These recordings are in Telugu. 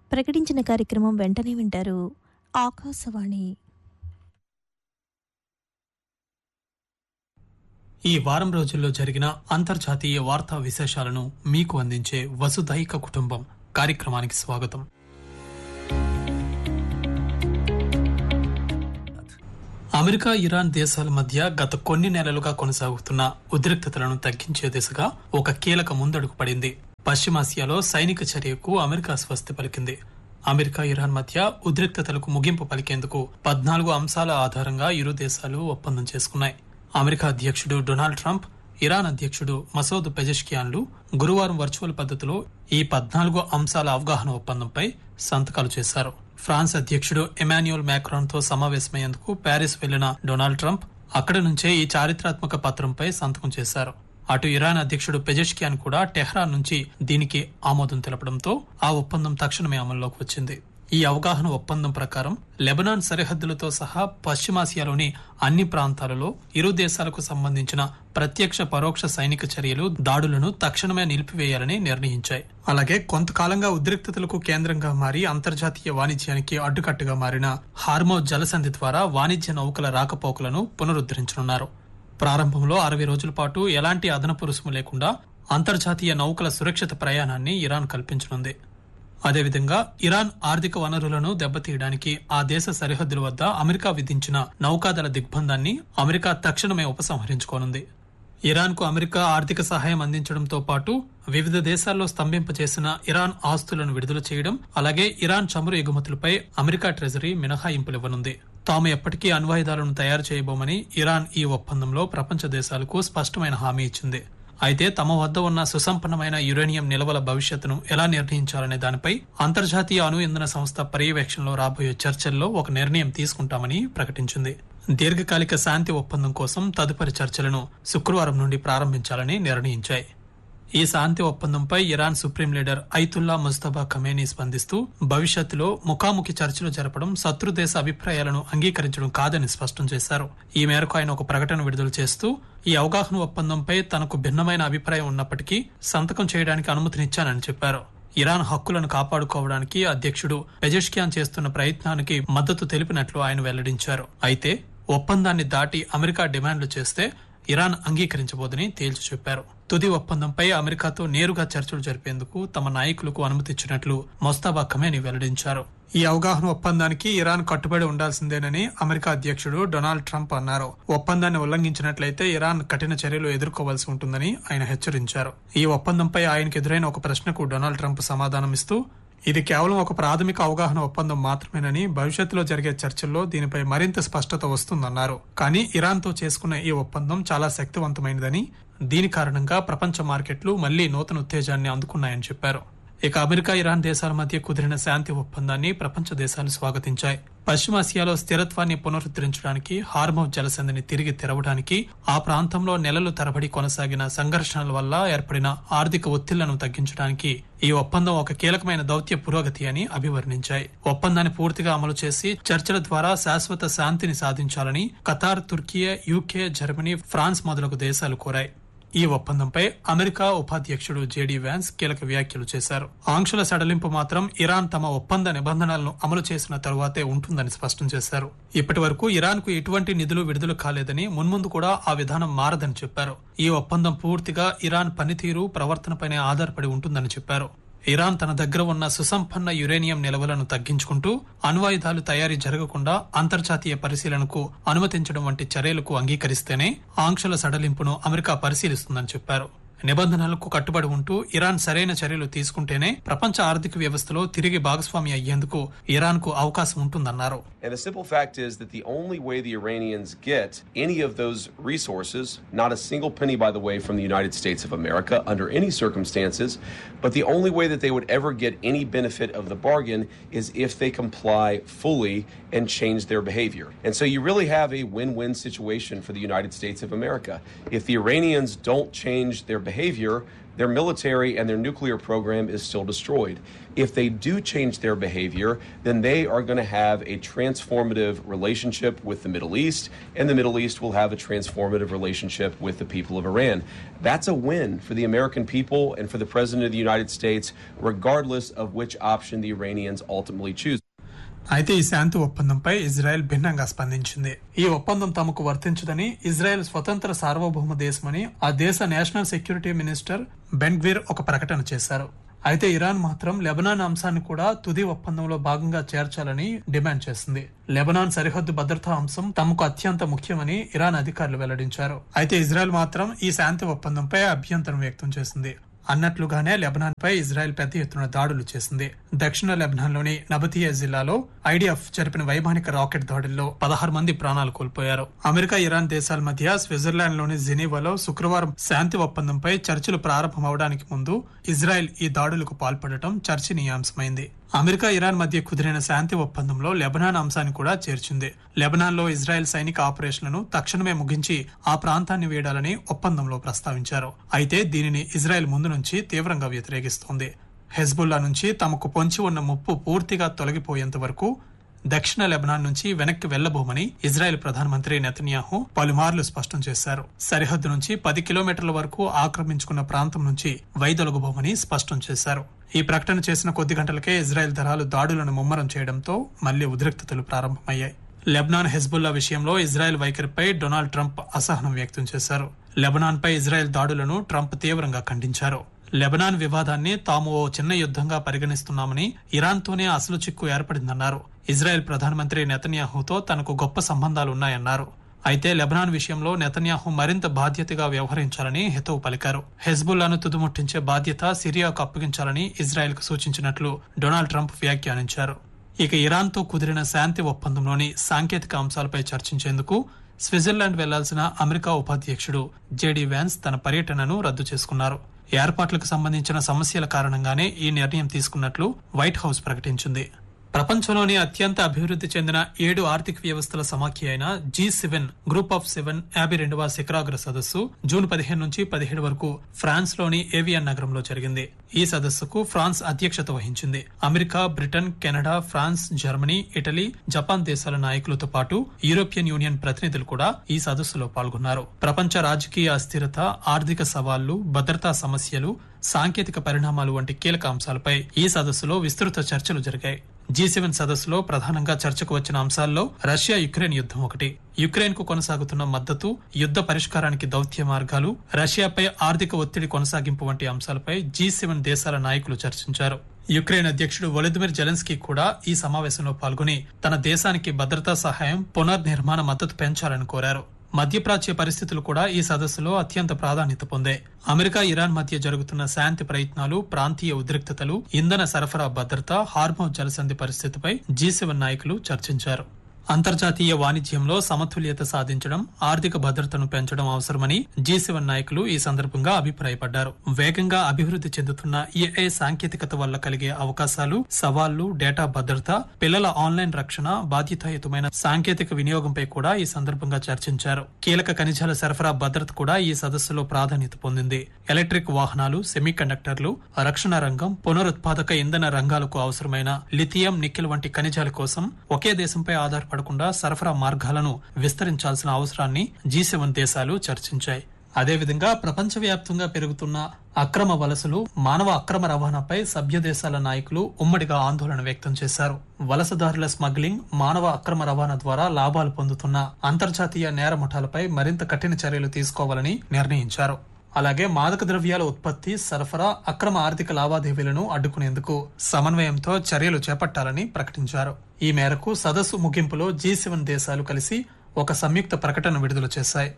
ప్రకటించిన కార్యక్రమం వెంటనే వింటారు. ఆకాశవాణి. ఈ వారం రోజుల్లో జరిగిన అంతర్జాతీయ వార్తా విశేషాలను మీకు అందించే వసుధైక కుటుంబం కార్యక్రమానికి స్వాగతం. అమెరికా, ఇరాన్ దేశాల మధ్య గత కొన్ని నెలలుగా కొనసాగుతున్న ఉద్రిక్తతలను తగ్గించే దిశగా ఒక కీలక ముందడుగు పడింది. పశ్చిమాసియాలో సైనిక చర్యకు అమెరికా స్వస్తి పలికింది. అమెరికా, ఇరాన్ మధ్య ఉద్రిక్తతలకు ముగింపు పలికేందుకు 14 అంశాల ఆధారంగా ఇరు దేశాలు ఒప్పందం చేసుకున్నాయి. అమెరికా అధ్యక్షుడు డొనాల్డ్ ట్రంప్, ఇరాన్ అధ్యక్షుడు మసూద్ పెజెష్కియాన్లు గురువారం వర్చువల్ పద్ధతిలో ఈ 14 అంశాల అవగాహన ఒప్పందంపై సంతకాలు చేశారు. ఫ్రాన్స్ అధ్యక్షుడు ఎమాన్యుయల్ మ్యాక్రాన్ తో సమావేశమయ్యేందుకు ప్యారిస్ వెళ్లిన డొనాల్డ్ ట్రంప్ అక్కడి నుంచే ఈ చారిత్రాత్మక పత్రంపై సంతకం చేశారు. అటు ఇరాన్ అధ్యక్షుడు పెజెష్కియాన్ కూడా టెహ్రాన్ నుంచి దీనికి ఆమోదం తెలపడంతో ఆ ఒప్పందం తక్షణమే అమల్లోకి వచ్చింది. ఈ అవగాహన ఒప్పందం ప్రకారం లెబనాన్ సరిహద్దులతో సహా పశ్చిమాసియాలోని అన్ని ప్రాంతాలలో ఇరు దేశాలకు సంబంధించిన ప్రత్యక్ష, పరోక్ష సైనిక చర్యలు, దాడులను తక్షణమే నిలిపివేయాలని నిర్ణయించాయి. అలాగే కొంతకాలంగా ఉద్రిక్తతలకు కేంద్రంగా మారి అంతర్జాతీయ వాణిజ్యానికి అడ్డుకట్టుగా మారిన హార్మోజ్ జలసంధి ద్వారా వాణిజ్య నౌకల రాకపోకలను పునరుద్ధరించనున్నారు. ప్రారంభంలో 60 రోజుల పాటు ఎలాంటి అదనపు రుసుము లేకుండా అంతర్జాతీయ నౌకల సురక్షిత ప్రయాణాన్ని ఇరాన్ కల్పించనుంది. అదేవిధంగా ఇరాన్ ఆర్థిక వనరులను దెబ్బతీయడానికి ఆ దేశ సరిహద్దుల వద్ద అమెరికా విధించిన నౌకాదళ దిగ్బంధాన్ని అమెరికా తక్షణమే ఉపసంహరించుకోనుంది. ఇరాన్ కు అమెరికా ఆర్థిక సహాయం అందించడంతో పాటు వివిధ దేశాల్లో స్తంభింపచేసిన ఇరాన్ ఆస్తులను విడుదల చేయడం, అలాగే ఇరాన్ చమురు ఎగుమతులపై అమెరికా ట్రెజరీ మినహాయింపులివ్వనుంది. తాము ఎప్పటికీ అణ్వాయుధాలను తయారు చేయబోమని ఇరాన్ ఈ ఒప్పందంలో ప్రపంచ దేశాలకు స్పష్టమైన హామీ ఇచ్చింది. అయితే తమ వద్ద ఉన్న సుసంపన్నమైన యురేనియం నిల్వల భవిష్యత్తును ఎలా నిర్ణయించాలనే దానిపై అంతర్జాతీయ అణు ఇంధన సంస్థ పర్యవేక్షణలో రాబోయే చర్చల్లో ఒక నిర్ణయం తీసుకుంటామని ప్రకటించింది. దీర్ఘకాలిక శాంతి ఒప్పందం కోసం తదుపరి చర్చలను శుక్రవారం నుండి ప్రారంభించాలని నిర్ణయించాయి. ఈ శాంతి ఒప్పందంపై ఇరాన్ సుప్రీం లీడర్ ఐతుల్లా ముజ్తబా ఖమేనీ స్పందిస్తూ భవిష్యత్తులో ముఖాముఖి చర్చలు జరపడం శత్రుదేశ అభిప్రాయాలను అంగీకరించడం కాదని స్పష్టం చేశారు. ఈ మేరకు ఆయన ఒక ప్రకటన విడుదల చేస్తూ ఈ అవగాహన ఒప్పందంపై తనకు భిన్నమైన అభిప్రాయం ఉన్నప్పటికీ సంతకం చేయడానికి అనుమతినిచ్చానని చెప్పారు. ఇరాన్ హక్కులను కాపాడుకోవడానికి అధ్యక్షుడు పెజెష్కియాన్ చేస్తున్న ప్రయత్నానికి మద్దతు తెలిపినట్లు ఆయన వెల్లడించారు. అయితే ఒప్పందాన్ని దాటి అమెరికా డిమాండ్లు చేస్తే ఇరాన్ అంగీకరించబోదని తేల్చి చెప్పారు. తుది ఒప్పందంపై అమెరికాతో నేరుగా చర్చలు జరిపేందుకు తమ నాయకులకు అనుమతిచ్చినట్లు ముజ్తబా ఖమేనీ వెల్లడించారు. ఈ అవగాహన ఒప్పందానికి ఇరాన్ కట్టుబడి ఉండాల్సిందేనని అమెరికా అధ్యక్షుడు డొనాల్డ్ ట్రంప్ అన్నారు. ఒప్పందాన్ని ఉల్లంఘించినట్లయితే ఇరాన్ కఠిన చర్యలు ఎదుర్కోవాల్సి ఉంటుందని ఆయన హెచ్చరించారు. ఈ ఒప్పందంపై ఆయనకు ఎదురైన ఒక ప్రశ్నకు డొనాల్డ్ ట్రంప్ సమాధానమిస్తూ ఇది కేవలం ఒక ప్రాథమిక అవగాహన ఒప్పందం మాత్రమేనని, భవిష్యత్తులో జరిగే చర్చల్లో దీనిపై మరింత స్పష్టత వస్తుందన్నారు. కానీ ఇరాన్తో చేసుకున్న ఈ ఒప్పందం చాలా శక్తివంతమైనదని, దీని కారణంగా ప్రపంచ మార్కెట్లు మళ్లీ నూతన ఉత్తేజాన్ని అందుకున్నాయని చెప్పారు. ఇక అమెరికా, ఇరాన్ దేశాల మధ్య కుదిరిన శాంతి ఒప్పందాన్ని ప్రపంచ దేశాలు స్వాగతించాయి. పశ్చిమాసియాలో స్థిరత్వాన్ని పునరుద్ధరించడానికి, హార్మోజ్ జలసంధిని తిరిగి తెరవడానికి, ఆ ప్రాంతంలో నెలలు తరబడి కొనసాగిన సంఘర్షణల వల్ల ఏర్పడిన ఆర్థిక ఒత్తిళ్లను తగ్గించడానికి ఈ ఒప్పందం ఒక కీలకమైన దౌత్య పురోగతి అని అభివర్ణించాయి. ఒప్పందాన్ని పూర్తిగా అమలు చేసి చర్చల ద్వారా శాశ్వత శాంతిని సాధించాలని Qatar, Türkiye, UK, Germany, France మొదలగు దేశాలు కోరాయి. ఈ ఒప్పందంపై అమెరికా ఉపాధ్యక్షుడు జేడీ వ్యాన్స్ కీలక వ్యాఖ్యలు చేశారు. ఆంక్షల సడలింపు మాత్రం ఇరాన్ తమ ఒప్పంద నిబంధనలను అమలు చేసిన తరువాతే ఉంటుందని స్పష్టం చేశారు. ఇప్పటి వరకు ఇరాన్ కు ఎటువంటి నిధులు విడుదల కాలేదని, మున్ముందు కూడా ఆ విధానం మారదని చెప్పారు. ఈ ఒప్పందం పూర్తిగా ఇరాన్ పనితీరు, ప్రవర్తనపైనే ఆధారపడి ఉంటుందని చెప్పారు. ఇరాన్ తన దగ్గర ఉన్న సుసంపన్న యురేనియం నిల్వలను తగ్గించుకుంటూ అణ్వాయుధాలు తయారీ జరగకుండా అంతర్జాతీయ పరిశీలనకు అనుమతించడం వంటి చర్యలకు అంగీకరిస్తేనే ఆంక్షల సడలింపును అమెరికా పరిశీలిస్తుందని చెప్పారు. నిబంధనలకు కట్టుబడి ఉంటూ ఇరాన్ సరైన చర్యలు తీసుకుంటేనే ప్రపంచ ఆర్థిక వ్యవస్థలో తిరిగి భాగస్వామి అయ్యేందుకు ఇరాన్ కు అవకాశం ఉంటుందన్నారు. And the simple fact is that the only way the Iranians get any of those resources, not a single penny by the way from the United States of America under any circumstances, but the only way that they would ever get any benefit of the bargain is if they comply fully and change their behavior. And so you really have a win-win situation for the United States of America. If the Iranians don't change their behavior, their military and their nuclear program is still destroyed. If they do change their behavior, then they are going to have a transformative relationship with the Middle East, and the Middle East will have a transformative relationship with the people of Iran. That's a win for the American people and for the President of the United States, regardless of which option the Iranians ultimately choose. అయితే ఈ శాంతి ఒప్పందంపై ఇజ్రాయెల్ భిన్నంగా స్పందించింది. ఈ ఒప్పందం తమకు వర్తించదని, ఇజ్రాయెల్ స్వతంత్ర సార్వభౌమ దేశమని ఆ దేశ నేషనల్ సెక్యూరిటీ మినిస్టర్ బెన్ గ్విర్ ఒక ప్రకటన చేశారు. అయితే ఇరాన్ మాత్రం లెబనాన్ అంశాన్ని కూడా తుది ఒప్పందంలో భాగంగా చేర్చాలని డిమాండ్ చేసింది. లెబనాన్ సరిహద్దు భద్రతా అంశం తమకు అత్యంత ముఖ్యమని ఇరాన్ అధికారులు వెల్లడించారు. అయితే ఇజ్రాయెల్ మాత్రం ఈ శాంతి ఒప్పందంపై అభ్యంతరం వ్యక్తం చేసింది. అన్నట్లుగానే లెబనాన్ పై ఇజ్రాయెల్ పెద్ద ఎత్తున దాడులు చేసింది. దక్షిణ లెబనాన్ లోని నబతియా జిల్లాలో ఐడిఎఫ్ జరిపిన వైమానిక రాకెట్ దాడుల్లో 16 మంది ప్రాణాలు కోల్పోయారు. అమెరికా, ఇరాన్ దేశాల మధ్య స్విట్జర్లాండ్ లోని జెనీవాలో శుక్రవారం శాంతి ఒప్పందంపై చర్చలు ప్రారంభమవడానికి ముందు ఇజ్రాయెల్ ఈ దాడులకు పాల్పడటం చర్చనీయాంశమైంది. అమెరికా, ఇరాన్ మధ్య కుదిరిన శాంతి ఒప్పందంలో లెబనాన్ అంశాన్ని కూడా చేర్చింది. లెబనాన్ లో ఇజ్రాయెల్ సైనిక ఆపరేషన్లను తక్షణమే ముగించి ఆ ప్రాంతాన్ని వీడాలని ఒప్పందంలో ప్రస్తావించారు. అయితే దీనిని ఇజ్రాయెల్ ముందు నుంచి తీవ్రంగా వ్యతిరేకిస్తోంది. హెజ్బుల్లా నుంచి తమకు పొంచి ఉన్న ముప్పు పూర్తిగా తొలగిపోయేంత వరకు దక్షిణ లెబనాన్ నుంచి వెనక్కి వెళ్లబోమని ఇజ్రాయెల్ ప్రధానమంత్రి నెతన్యాహు పలుమార్లు స్పష్టం చేశారు. సరిహద్దు నుంచి 10 కిలోమీటర్ల వరకు ఆక్రమించుకున్న ప్రాంతం నుంచి వైదొలగబోమని స్పష్టం చేశారు. ఈ ప్రకటన చేసిన కొద్ది గంటలకే ఇజ్రాయెల్ దళాలు దాడులను ముమ్మరం చేయడంతో మళ్లీ ఉద్రిక్తతలు ప్రారంభమయ్యాయి. లెబనాన్ హెజ్బుల్లా విషయంలో ఇజ్రాయెల్ వైఖరిపై డొనాల్డ్ ట్రంప్ అసహనం వ్యక్తం చేశారు. లెబనాన్ పై ఇజ్రాయెల్ దాడులను ట్రంప్ తీవ్రంగా ఖండించారు. లెబనాన్ వివాదాన్ని తాము ఓ చిన్న యుద్ధంగా పరిగణిస్తున్నామని, ఇరాన్తోనే అసలు చిక్కు ఏర్పడిందన్నారు. ఇజ్రాయెల్ ప్రధానమంత్రి నెతన్యాహుతో తనకు గొప్ప సంబంధాలున్నాయన్నారు. అయితే లెబనాన్ విషయంలో నెతన్యాహు మరింత బాధ్యతగా వ్యవహరించాలని హితవు పలికారు. హెజ్బుల్లాను తుదుముట్టించే బాధ్యత సిరియాకు అప్పగించాలని ఇజ్రాయెల్ కు సూచించినట్లు డొనాల్డ్ ట్రంప్ వ్యాఖ్యానించారు. ఇక ఇరాన్తో కుదిరిన శాంతి ఒప్పందంలోని సాంకేతిక అంశాలపై చర్చించేందుకు స్విట్జర్లాండ్ వెళ్లాల్సిన అమెరికా ఉపాధ్యక్షుడు జేడీ వ్యాన్స్ తన పర్యటనను రద్దు చేసుకున్నారు. ఏర్పాట్లకు సంబంధించిన సమస్యల కారణంగానే ఈ నిర్ణయం తీసుకున్నట్లు వైట్ హౌస్ ప్రకటించింది. ప్రపంచంలోని అత్యంత అభివృద్ధి చెందిన 7 ఆర్థిక వ్యవస్థల సమాఖ్య అయిన G7 గ్రూప్ ఆఫ్ 7 52వ శిఖరాగ్ర సదస్సు జూన్ 15 నుంచి 17 వరకు ఫ్రాన్స్ లోని ఏవియన్ నగరంలో జరిగింది. ఈ సదస్సుకు ఫ్రాన్స్ అధ్యక్షత వహించింది. America, Britain, Canada, France, Germany, Italy, Japan దేశాల నాయకులతో పాటు యూరోపియన్ యూనియన్ ప్రతినిధులు కూడా ఈ సదస్సులో పాల్గొన్నారు. ప్రపంచ రాజకీయ అస్థిరత, ఆర్థిక సవాళ్లు, భద్రతా సమస్యలు, సాంకేతిక పరిణామాలు వంటి కీలక అంశాలపై ఈ సదస్సులో విస్తృత చర్చలు జరిగాయి. G7 సదస్సులో ప్రధానంగా చర్చకు వచ్చిన అంశాల్లో రష్యా యుక్రెయిన్ యుద్ధం ఒకటి, యుక్రెయిన్ కు కొనసాగుతున్న మద్దతు, యుద్ధ పరిష్కారానికి దౌత్య మార్గాలు, రష్యాపై ఆర్థిక ఒత్తిడి కొనసాగింపు వంటి అంశాలపై G7 దేశాల నాయకులు చర్చించారు. యుక్రెయిన్ అధ్యక్షుడు వొలోదిమిర్ జెలెన్స్కీ కూడా ఈ సమావేశంలో పాల్గొని తన దేశానికి భద్రతా సహాయం, పునర్నిర్మాణ మద్దతు పెంచాలని కోరారు. మధ్యప్రాచ్య పరిస్థితులు కూడా ఈ సదస్సులో అత్యంత ప్రాధాన్యత పొందాయి. అమెరికా, ఇరాన్ మధ్య జరుగుతున్న శాంతి ప్రయత్నాలు, ప్రాంతీయ ఉద్రిక్తతలు, ఇంధన సరఫరా భద్రత, హార్మోజ్ జలసంధి పరిస్థితిపై G7 నాయకులు చర్చించారు. అంతర్జాతీయ వాణిజ్యంలో సమతుల్యత సాధించడం, ఆర్థిక భద్రతను పెంచడం అవసరమని G7 నాయకులు ఈ సందర్భంగా అభిప్రాయపడ్డారు. వేగంగా అభివృద్ధి చెందుతున్న AI సాంకేతికత వల్ల కలిగే అవకాశాలు, సవాళ్లు, డేటా భద్రత, పిల్లల ఆన్లైన్ రక్షణ, బాధ్యతాయుతమైన సాంకేతిక వినియోగంపై కూడా ఈ సందర్భంగా చర్చించారు. కీలక ఖనిజాల సరఫరా భద్రత కూడా ఈ సదస్సులో ప్రాధాన్యత పొందింది. ఎలక్ట్రిక్ వాహనాలు, సెమీ కండక్టర్లు, రక్షణ రంగం, పునరుత్పాదక ఇంధన రంగాలకు అవసరమైన లిథియం, నికెల్ వంటి ఖనిజాల కోసం ఒకే దేశంపై ఆధారపడకుండా సరఫరా మార్గాలను విస్తరించాల్సిన అవసరాన్ని G7 దేశాలు చర్చించాయి. అదేవిధంగా ప్రపంచవ్యాప్తంగా పెరుగుతున్న అక్రమ వలసలు, మానవ అక్రమ రవాణాపై సభ్య దేశాల నాయకులు ఉమ్మడిగా ఆందోళన వ్యక్తం చేశారు. వలసదారుల స్మగ్లింగ్, మానవ అక్రమ రవాణా ద్వారా లాభాలు పొందుతున్న అంతర్జాతీయ నేర ముఠాలపై మరింత కఠిన చర్యలు తీసుకోవాలని నిర్ణయించారు. అలాగే మాదక ద్రవ్యాల ఉత్పత్తి, సరఫరా, అక్రమ ఆర్థిక లావాదేవీలను అడ్డుకునేందుకు సమన్వయంతో చర్యలు చేపట్టాలని ప్రకటించారు. ఈ మేరకు సదస్సు ముగింపులో G7 దేశాలు కలిసి ఒక సంయుక్త ప్రకటన విడుదల చేశాయి.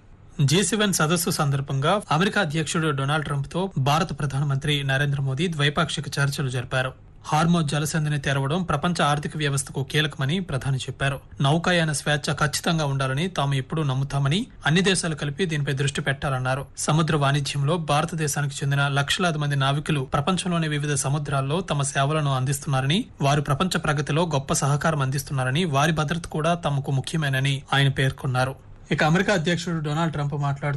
G7 సదస్సు సందర్భంగా అమెరికా అధ్యక్షుడు డొనాల్డ్ ట్రంప్ తో భారత ప్రధానమంత్రి నరేంద్ర మోదీ ద్వైపాక్షిక చర్చలు జరిపారు. హార్మోజ్ జలసంధిని తెరవడం ప్రపంచ ఆర్థిక వ్యవస్థకు కీలకమని ప్రధాని చెప్పారు. నౌకాయాన స్వేచ్ఛ ఖచ్చితంగా ఉండాలని తాము ఎప్పుడూ నమ్ముతామని, అన్ని దేశాలు కలిపి దీనిపై దృష్టి పెట్టాలన్నారు. సముద్ర వాణిజ్యంలో భారతదేశానికి చెందిన లక్షలాది మంది నావికులు ప్రపంచంలోని వివిధ సముద్రాల్లో తమ సేవలను అందిస్తున్నారని, వారు ప్రపంచ ప్రగతిలో గొప్ప సహకారం అందిస్తున్నారని, వారి భద్రత కూడా తమకు ముఖ్యమేనని ఆయన పేర్కొన్నారు. ఇక అమెరికా అధ్యక్షుడు డొనాల్డ్ ట్రంప్ మాట్లాడుతూ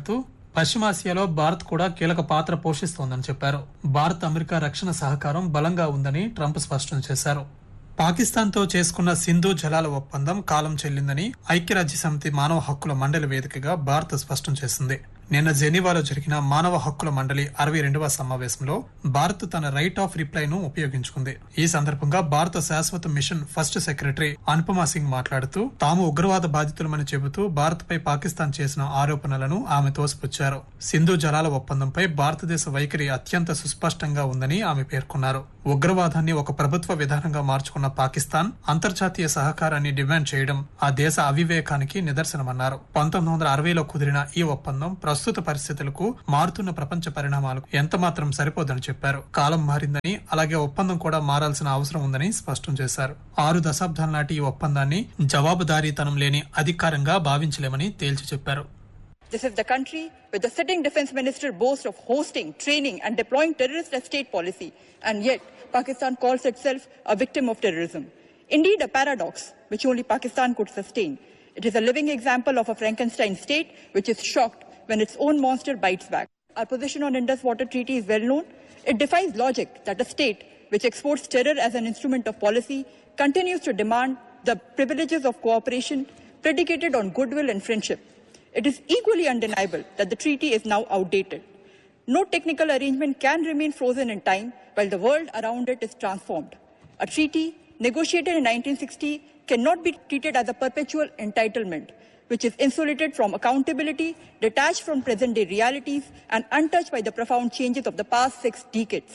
పశ్చిమాసియాలో భారత్ కూడా కీలక పాత్ర పోషిస్తోందని చెప్పారు. భారత్ అమెరికా రక్షణ సహకారం బలంగా ఉందని ట్రంప్ స్పష్టం చేశారు. పాకిస్తాన్తో చేసుకున్న సింధు జలాల ఒప్పందం కాలం చెల్లిందని ఐక్యరాజ్యసమితి మానవ హక్కుల మండలి వేదికగా భారత్ స్పష్టం చేసింది. నిన్న జెనీవాలో జరిగిన మానవ హక్కుల మండలి 62వ సమావేశంలో భారత్ తన రైట్ ఆఫ్ రిప్లైను ఉపయోగించుకుంది. ఈ సందర్భంగా భారత శాశ్వత machine first secretary Anupama Singh మాట్లాడుతూ తాము ఉగ్రవాద బాధితులమని చెబుతూ భారత్ పై పాకిస్తాన్ చేసిన ఆరోపణలను ఆమె తోసిపుచ్చారు. సింధు జలాల ఒప్పందంపై భారతదేశ వైఖరి అత్యంత సుస్పష్టంగా ఉందని ఆమె పేర్కొన్నారు. ఉగ్రవాదాన్ని ఒక ప్రభుత్వ విధానంగా మార్చుకున్న పాకిస్తాన్ అంతర్జాతీయ సహకారాన్ని డిమాండ్ చేయడం ఆ దేశ అవివేకానికి నిదర్శనమన్నారు. 1960లో కుదిరిన ఈ ఒప్పందం ప్రస్తుత పరిస్థితులకు, మారుతున్న ప్రపంచ పరిణామాలకు ఎంతమాత్రం సరిపోదని చెప్పారు. కాలం మారిందని, అలాగే ఒప్పందం కూడా మారాల్సిన అవసరం ఉందని స్పష్టం చేశారు. 6 దశాబ్దాల నాటి ఈ ఒప్పందాన్ని జవాబుదారీతనం లేని అధికారంగా భావించలేమని తేల్చి చెప్పారు. This is the country where the sitting defense minister boasts of hosting, training and deploying terrorists as state policy, and yet Pakistan calls itself a victim of terrorism. Indeed, a paradox which only Pakistan could sustain. It is a living example of a Frankenstein state which is shocked when its own monster bites back. Our position on Indus Water Treaty is well known. It defies logic that a state which exports terror as an instrument of policy continues to demand the privileges of cooperation predicated on goodwill and friendship. It is equally undeniable that the treaty is now outdated. No technical arrangement can remain frozen in time while the world around it is transformed. A treaty negotiated in 1960 cannot be treated as a perpetual entitlement, which is insulated from accountability, detached from present-day realities, and untouched by the profound changes of the past 6 decades.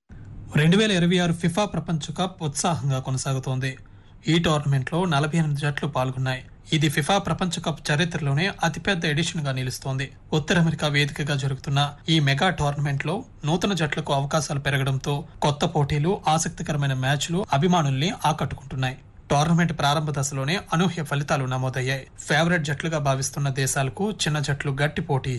2026 FIFA ప్రపంచ కప్ ఉత్సాహంగా కొనసాగుతోంది. ఈ టోర్నమెంట్ లో 48 జట్లు పాల్గొన్నాయి. ఇది ఫిఫా ప్రపంచ కప్ చరిత్రలోనే అతిపెద్ద ఎడిషన్ గా నిలుస్తోంది. ఉత్తర అమెరికా వేదికగా జరుగుతున్న ఈ మెగా టోర్నమెంట్ లో నూతన జట్లకు అవకాశాలు పెరగడంతో కొత్త పోటీలు, ఆసక్తికరమైన మ్యాచ్లు అభిమానుల్ని ఆకట్టుకుంటున్నాయి. టోర్నమెంట్ ప్రారంభ దశలోనే అనూహ్య ఫలితాలు నమోదయ్యాయి. ఫేవరెట్ జట్లుగా భావిస్తున్న దేశాలకు చిన్న జట్లు గట్టి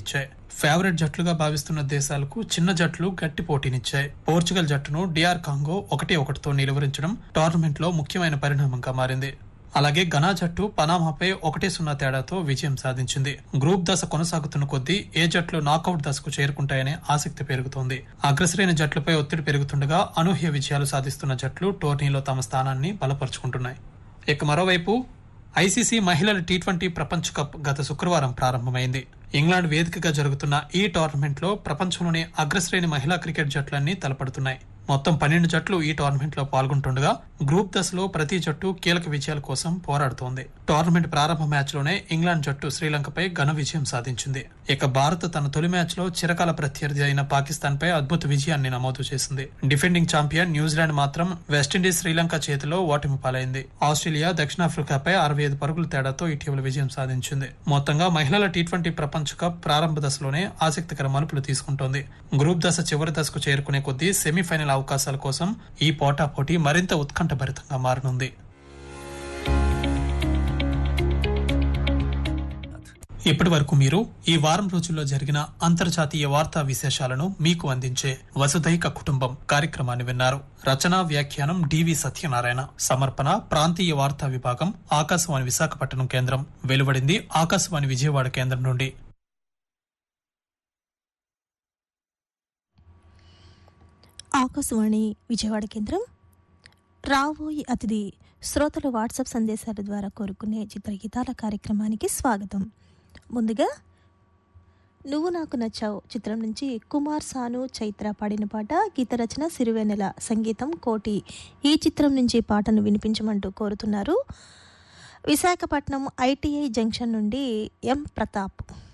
పోటీనిచ్చాయి. పోర్చుగల్ జట్టును డిఆర్ కాంగో 1-1తో నిలువరించడం టోర్నమెంట్ లో ముఖ్యమైన పరిణామంగా మారింది. అలాగే ఘనా జట్టు పనామాపై 1-0 తేడాతో విజయం సాధించింది. గ్రూప్ దశ కొనసాగుతున్న కొద్దీ ఏ జట్లు నాకౌట్ దశకు చేరుకుంటాయనే ఆసక్తి పెరుగుతోంది. అగ్రశ్రేణి జట్లపై ఒత్తిడి పెరుగుతుండగా అనూహ్య విజయాలు సాధిస్తున్న జట్లు టోర్నీలో తమ స్థానాన్ని బలపరుచుకుంటున్నాయి. ఇక మరోవైపు ఐసీసీ మహిళల టీ20 ప్రపంచ కప్ గత శుక్రవారం ప్రారంభమైంది. ఇంగ్లాండ్ వేదికగా జరుగుతున్న ఈ టోర్నమెంట్ లో ప్రపంచంలోని అగ్రశ్రేణి మహిళా క్రికెట్ జట్లన్నీ తలపడుతున్నాయి. మొత్తం 12 జట్లు ఈ టోర్నమెంట్ లో పాల్గొంటుండగా గ్రూప్ దశలో ప్రతి జట్టు కీలక విజయాల కోసం పోరాడుతోంది. టోర్నమెంట్ ప్రారంభ మ్యాచ్ లోనే ఇంగ్లాండ్ జట్టు శ్రీలంకపై ఘన విజయం సాధించింది. ఇక భారత్ తన తొలి మ్యాచ్ లో చిరకాల ప్రత్యర్థి అయిన పాకిస్తాన్ పై అద్భుత విజయాన్ని నమోదు చేసింది. డిఫెండింగ్ ఛాంపియన్ న్యూజిలాండ్ మాత్రం వెస్టిండీస్, శ్రీలంక చేతిలో ఓటమి పాలైంది. ఆస్ట్రేలియా దక్షిణాఫ్రికాపై 65 పరుగుల తేడాతో ఇటీవల విజయం సాధించింది. మొత్తంగా మహిళల టీ20 ప్రపంచ కప్ ప్రారంభ దశలోనే ఆసక్తికర మలుపులు తీసుకుంటోంది. గ్రూప్ దశ చివరి దశకు చేరుకునే కొద్దీ సెమీఫైనల్ అవకాశాల కోసం ఈ పోటాపోటీ మరింత ఉత్కంఠభరితంగా మారనుంది. ఇప్పటి వరకు మీరు ఈ వారం రోజుల్లో జరిగిన అంతర్జాతీయ వార్తా విశేషాలను మీకు అందించే వసుధైక కుటుంబం కార్యక్రమాన్ని విన్నారు. రచన, వ్యాఖ్యానం డివి సత్యనారాయణ. సమర్పణ ప్రాంతీయ వార్తా విభాగం, ఆకాశవాణి విశాఖపట్నం కేంద్రం. వెలువడింది ఆకాశవాణి విజయవాడ కేంద్రం నుండి. ఆకాశవాణి విజయవాడ కేంద్రం. రాబోయే అతిథి శ్రోతలు వాట్సాప్ సందేశాల ద్వారా కోరుకునే చిత్రగీతాల కార్యక్రమానికి స్వాగతం. ముందుగా నువ్వు నాకు నచ్చావు చిత్రం నుంచి కుమార్ సాను, చైత్ర పాడిన పాట. గీత రచన సిరివెన్నెల, సంగీతం కోటి. ఈ చిత్రం నుంచి పాటను వినిపించమంటూ కోరుతున్నారు విశాఖపట్నం ఐటీఐ జంక్షన్ నుండి ఎం ప్రతాప్.